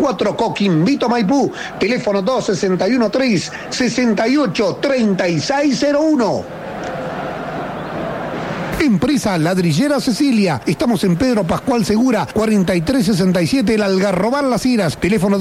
44, Coquimbito, Maipú. Teléfono 261-3-68-3601. Empresa Ladrillera Cecilia. Estamos en Pedro Pascual Segura, 4367, El Algarrobal Las Heras. Teléfono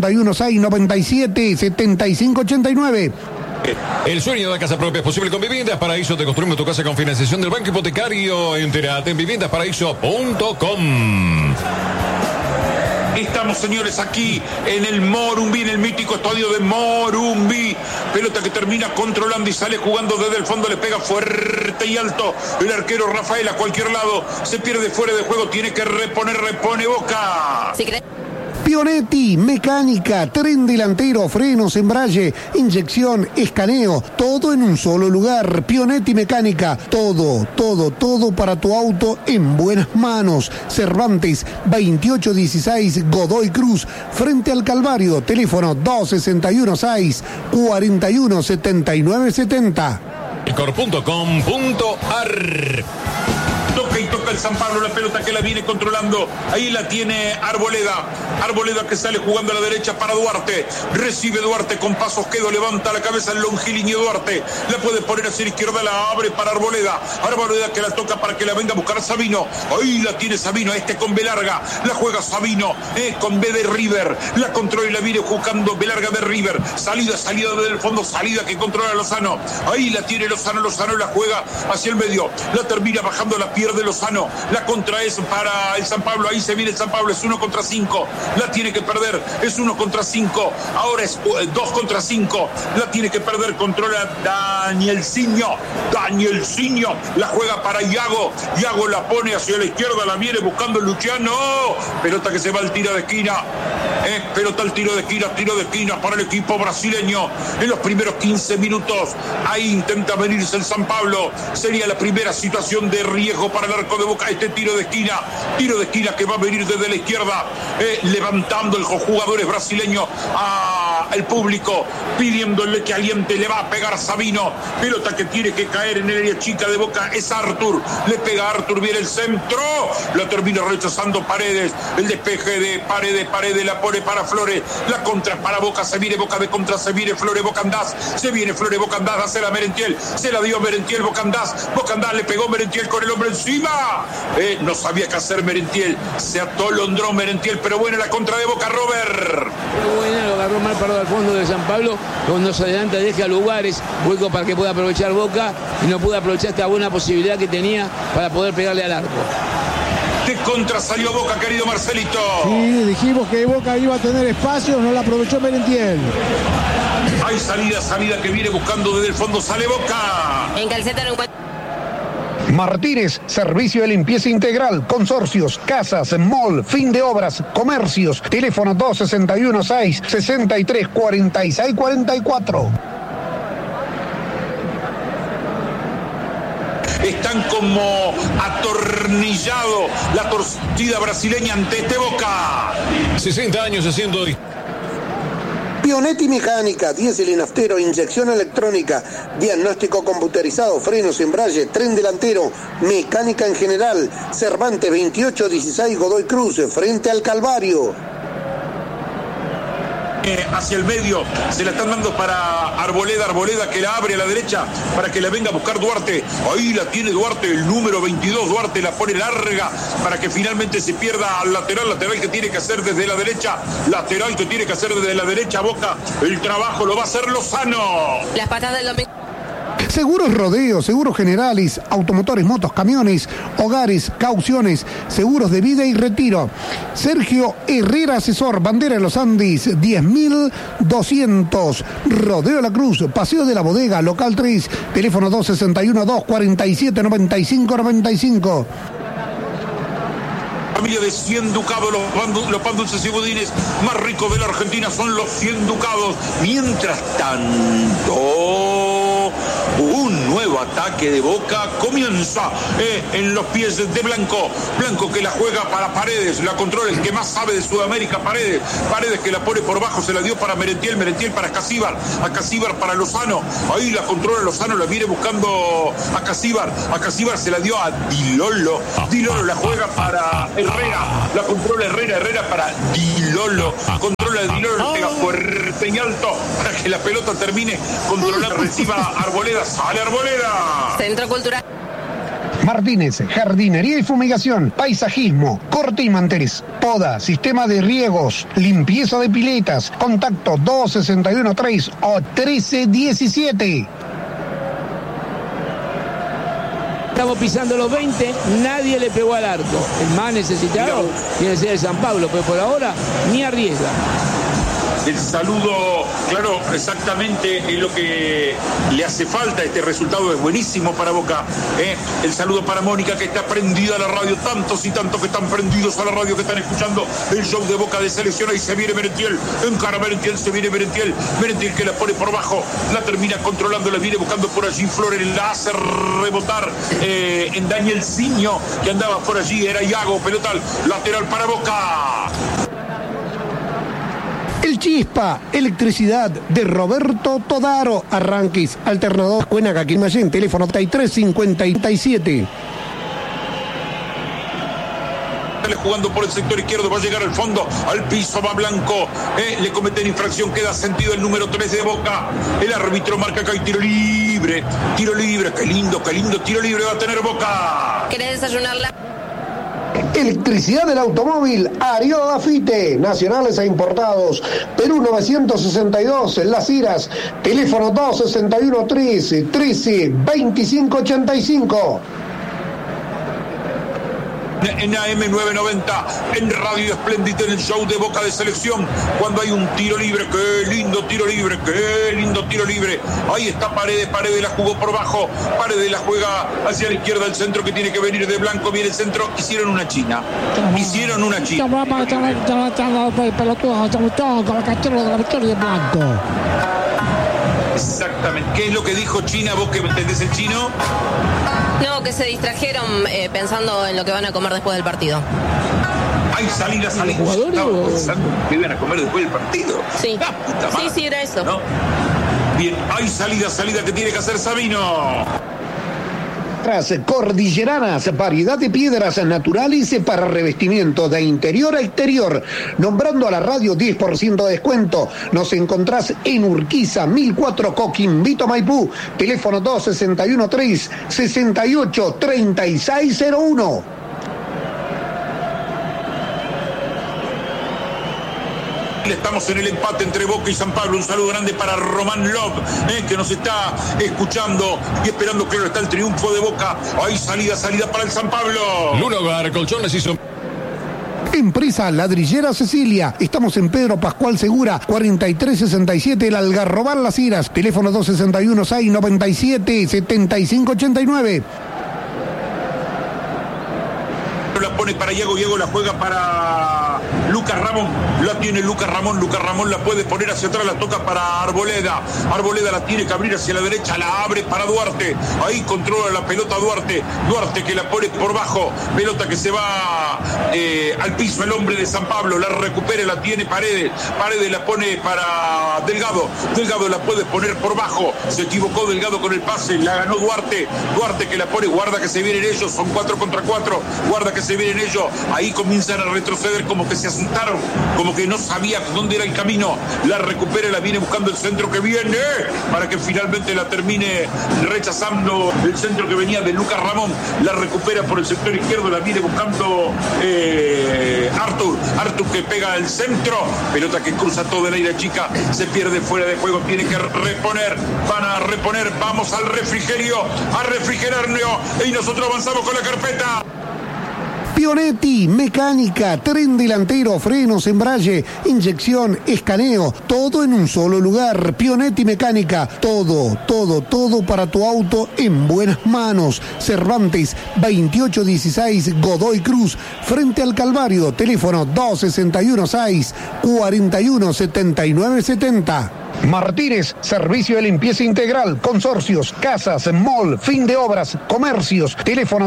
261-697-7589. El sueño de la casa propia es posible con Viviendas Paraíso. Te construimos tu casa con financiación del Banco Hipotecario. Entérate en viviendasparaíso.com. Estamos, señores, aquí en el Morumbi, en el mítico estadio de Morumbi. Pelota que termina controlando y sale jugando desde el fondo, le pega fuerte y alto el arquero Rafael a cualquier lado. Se pierde fuera de juego, tiene que repone Boca. ¿Sí crees? Pionetti, mecánica, tren delantero, frenos, embrague, inyección, escaneo, todo en un solo lugar. Pionetti Mecánica, todo para tu auto en buenas manos. Cervantes, 2816, Godoy Cruz, frente al Calvario. Teléfono 261-6-417970. Ecor.com.ar. Toca y toca el San Pablo, la pelota que la viene controlando. Ahí la tiene Arboleda. Arboleda que sale jugando a la derecha para Duarte. Recibe Duarte con pasos quedo, levanta la cabeza el longilíneo Duarte. La puede poner hacia la izquierda, la abre para Arboleda. Arboleda que la toca para que la venga a buscar Sabino. Ahí la tiene Sabino, con B larga. La juega Sabino, con B de River. La controla y la viene jugando B larga de River. Salida desde el fondo, salida que controla Lozano. Ahí la tiene Lozano la juega hacia el medio. La termina bajando la pierde Lozano, la contra es para el San Pablo, ahí se viene el San Pablo, es 1 contra 5, la tiene que perder, es 1 contra 5, ahora es 2 contra 5, la tiene que perder, controla Danielsinho, la juega para Iago la pone hacia la izquierda, la viene buscando Luciano, pelota que se va al tiro de esquina, pelota al tiro de esquina para el equipo brasileño, en los primeros 15 minutos, ahí intenta venirse el San Pablo, sería la primera situación de riesgo para el arco de Boca, tiro de esquina que va a venir desde la izquierda, levantando el jugadores brasileños al público, pidiéndole que aliente, le va a pegar Sabino, pelota que tiene que caer en el área chica de Boca, es Artur, le pega a Artur, viene el centro, la termina rechazando Paredes, el despeje de Paredes la pone para Flores, la contra para Boca, se viene Boca de contra, se viene Flores Bocandás, hace la Merentiel, se la dio Merentiel, Bocandás le pegó Merentiel con el hombre encima, no sabía qué hacer Merentiel, se atolondró Merentiel, pero buena la contra de Boca, Robert. Muy buena, lo agarró mal parado al fondo de San Pablo, cuando se adelanta deja lugares, hueco para que pueda aprovechar Boca, y no pudo aprovechar esta buena posibilidad que tenía para poder pegarle al arco. De contra salió Boca, querido Marcelito. Sí, dijimos que Boca iba a tener espacio, no la aprovechó Merentiel. Hay salida que viene buscando desde el fondo, sale Boca. En calceta no encuentra. Martínez, servicio de limpieza integral, consorcios, casas, mall, fin de obras, comercios. Teléfono 261-6-63-46-44. Están como atornillado la torcida brasileña ante Boca. 60 años haciendo... Pionetti Mecánica, diésel y naftero, inyección electrónica, diagnóstico computerizado, frenos, embrague, tren delantero, mecánica en general. Cervantes 2816 Godoy Cruz, frente al Calvario. Hacia el medio, se la están dando para Arboleda que la abre a la derecha para que la venga a buscar Duarte, ahí la tiene Duarte, el número 22, Duarte la pone larga para que finalmente se pierda al lateral que tiene que hacer desde la derecha, Boca, el trabajo lo va a hacer Lozano. Las patas del domingo. Seguros Rodeo, seguros generales, automotores, motos, camiones, hogares, cauciones, seguros de vida y retiro. Sergio Herrera Asesor, Bandera de los Andes, 10.200. Rodeo La Cruz, Paseo de la Bodega, local 3, teléfono 261-247-9595. Familia de 100 ducados, los pan dulces y budines más ricos de la Argentina son los 100 ducados. Mientras tanto, un nuevo nuevo ataque de Boca comienza en los pies de Blanco. Blanco que la juega para Paredes, la controla el que más sabe de Sudamérica, Paredes que la pone por bajo, se la dio para Merentiel para Acasíbar para Lozano, ahí la controla Lozano, la viene buscando Acasíbar se la dio a Dilolo la juega para Herrera, la controla Herrera para Dilolo, controla Dilolo, pega fuerte y alto para que la pelota termine controlada, reciba Arboleda, sale Arboleda. Centro Cultural Martínez, jardinería y fumigación, paisajismo, corte y manteles, poda, sistema de riegos, limpieza de piletas, contacto 261-3 o 1317. Estamos pisando los 20, nadie le pegó al arco. El más necesitado tiene que ser el San Pablo, pero por ahora ni arriesga. El saludo, claro, exactamente es lo que le hace falta. Este resultado es buenísimo para Boca. El saludo para Mónica, que está prendida a la radio. Tantos y tantos que están prendidos a la radio, que están escuchando el show de Boca de Selección. Ahí se viene Merentiel, encara Merentiel, se viene Merentiel que la pone por abajo, la termina controlando, la viene buscando por allí Flores, la hace rebotar en Daniel Ciño, que andaba por allí, era Iago, pelota lateral para Boca. El Chispa, electricidad de Roberto Todaro, arranques, alternador, Cuenaga, Quilmayén, teléfono 3357. Jugando por el sector izquierdo, va a llegar al fondo, al piso va Blanco, le cometen infracción, queda sentido el número 3 de Boca, el árbitro marca que hay tiro libre, qué lindo tiro libre va a tener Boca. ¿Querés desayunarla? Electricidad del automóvil, Ario Dafite, nacionales e importados, Perú 962, Las Iras, teléfono 261-13 2585. En AM990, en Radio Espléndida, en el show de Boca de Selección, cuando hay un tiro libre, qué lindo tiro libre, ahí está Paredes la jugó por bajo, Paredes la juega hacia la izquierda, el centro que tiene que venir de Blanco, viene el centro, hicieron una china. Exactamente, ¿qué es lo que dijo China? ¿Vos que entendés el chino? No, que se distrajeron pensando en lo que van a comer después del partido. Hay salida. Estaba pensando que iban a comer después del partido. Sí, sí, era eso. ¿No? Bien, hay salida que tiene que hacer Sabino. Cordilleranas, variedad de piedras naturales para revestimiento de interior a exterior. Nombrando a la radio 10% de descuento. Nos encontrás en Urquiza 1004 Coquimbo, Maipú. Teléfono 261-3 683601. Estamos en el empate entre Boca y San Pablo. Un saludo grande para Román Love, que nos está escuchando y esperando, claro, está el triunfo de Boca. Ahí salida para el San Pablo. Lunogar, colchones hizo. Empresa Ladrillera Cecilia. Estamos en Pedro Pascual Segura, 4367, El Algarrobal Las Iras. Teléfono 261-697-7589. La pone para Iago la juega para Lucas Ramón, la tiene Lucas Ramón la puede poner hacia atrás, la toca para Arboleda la tiene que abrir hacia la derecha, la abre para Duarte, ahí controla la pelota Duarte que la pone por bajo, pelota que se va al piso, el hombre de San Pablo, la recupera, la tiene Paredes la pone para Delgado la puede poner por bajo, se equivocó Delgado con el pase, la ganó Duarte que la pone, guarda que se vienen ellos, son 4 contra 4, guarda que se vienen ellos, ahí comienzan a retroceder, como que se asustaron, como que no sabía dónde era el camino, la recupera, la viene buscando el centro que viene, para que finalmente la termine rechazando el centro que venía de Lucas Ramón, la recupera por el sector izquierdo, la viene buscando Artur que pega el centro, pelota que cruza todo el aire chica, se pierde fuera de juego, tiene que reponer, van a reponer, vamos al refrigerio, a refrigerarnos, y nosotros avanzamos con la carpeta. Pionetti, mecánica, tren delantero, frenos, embrague, inyección, escaneo, todo en un solo lugar. Pionetti Mecánica, todo para tu auto en buenas manos. Cervantes 2816 Godoy Cruz, frente al Calvario, teléfono 261-6 417970. Martínez, servicio de limpieza integral, consorcios, casas, mall, fin de obras, comercios. Teléfono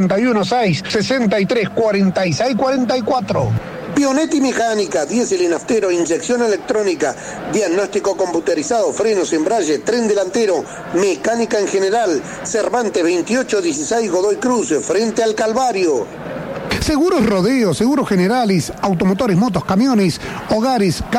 261-663-4644. Pionetti Mecánica, diésel y naftero, inyección electrónica, diagnóstico computerizado, frenos, embrague, tren delantero, mecánica en general. Cervantes 2816 Godoy Cruz, frente al Calvario. Seguros Rodeo, Seguros Generales, automotores, motos, camiones, hogares,